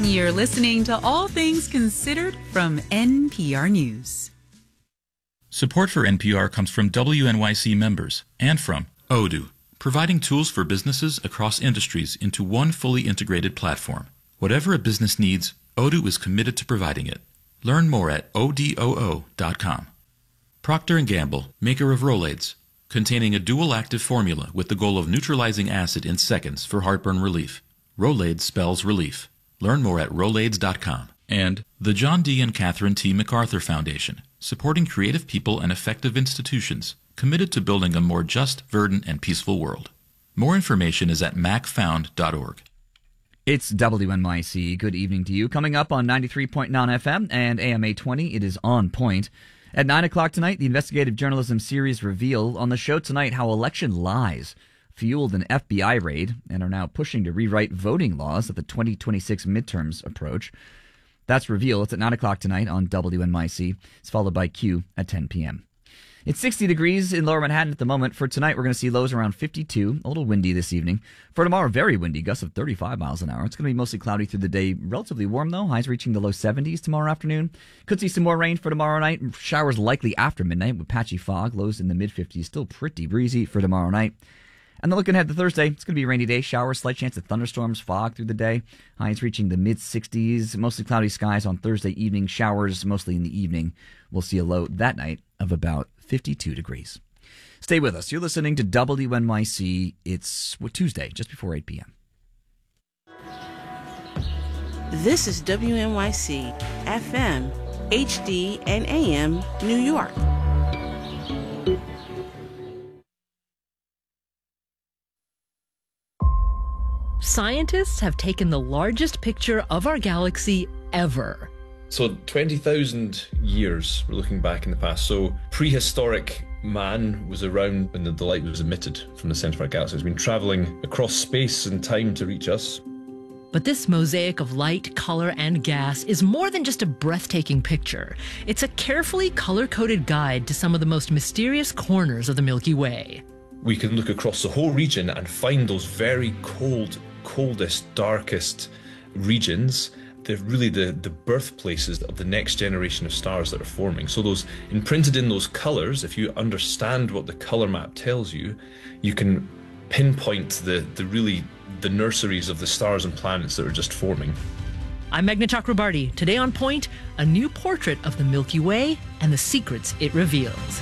You're listening to All Things Considered from NPR News. Support for NPR comes from WNYC members and from Odoo, providing tools for businesses across industries into one fully integrated platform. Whatever a business needs, Odoo is committed to providing it. Learn more at odoo.com. Procter & Gamble, maker of Rolaids, containing a dual-active formula with the goal of neutralizing acid in seconds for heartburn relief. Rolaids spells relief. Learn more at rolaids.com. And the John D. and Catherine T. MacArthur Foundation, supporting creative people and effective institutions, committed to building a more just, verdant, and peaceful world. More information is at macfound.org. It's WNYC. Good evening to you. Coming up on 93.9 FM and AM 820, it is On Point. At 9 o'clock tonight, the investigative journalism series Reveal. On the show tonight, how election lies fueled an FBI raid and are now pushing to rewrite voting laws as the 2026 midterms approach. That's Reveal. It's at 9 o'clock tonight on WNYC. It's followed by Q at 10 p.m. It's 60 degrees in Lower Manhattan at the moment. For tonight, we're going to see lows around 52. A little windy this evening. For tomorrow, very windy, gusts of 35 miles an hour. It's going to be mostly cloudy through the day. Relatively warm, though. Highs reaching the low 70s tomorrow afternoon. Could see some more rain for tomorrow night. Showers likely after midnight with patchy fog. Lows in the mid-50s. Still pretty breezy for tomorrow night. And then looking ahead to Thursday, it's going to be a rainy day. Showers, slight chance of thunderstorms, fog through the day. Highs reaching the mid-60s. Mostly cloudy skies on Thursday evening. Showers mostly in the evening. We'll see a low that night of about 52 degrees. Stay with us. You're listening to WNYC. It's Tuesday, just before 8 p.m. This is WNYC, FM, HD, and AM, New York. Scientists have taken the largest picture of our galaxy ever. So 20,000 years, we're looking back in the past. So prehistoric man was around when the light was emitted from the centre of our galaxy. It's been travelling across space and time to reach us. But this mosaic of light, color, and gas is more than just a breathtaking picture. It's a carefully color-coded guide to some of the most mysterious corners of the Milky Way. We can look across the whole region and find those very coldest, darkest regions. They're really the birthplaces of the next generation of stars that are forming. So those imprinted in those colours, if you understand what the colour map tells you, you can pinpoint the nurseries of the stars and planets that are just forming. I'm Meghna Chakrabarty. Today on Point, a new portrait of the Milky Way and the secrets it reveals.